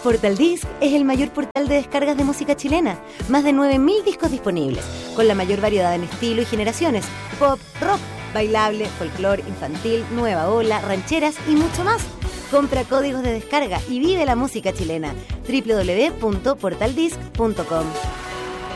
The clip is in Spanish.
Portal Disc es el mayor portal de descargas de música chilena. Más de 9.000 discos disponibles, con la mayor variedad en estilo y generaciones: pop, rock, bailable, folclore, infantil, nueva ola, rancheras y mucho más. Compra códigos de descarga y vive la música chilena. www.portaldisc.com.